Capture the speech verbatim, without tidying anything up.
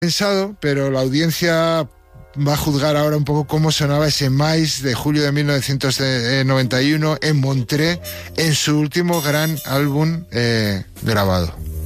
pensado, pero la audiencia va a juzgar ahora un poco cómo sonaba ese Mais de julio de mil novecientos noventa y uno en Montreux, en su último gran álbum eh, grabado.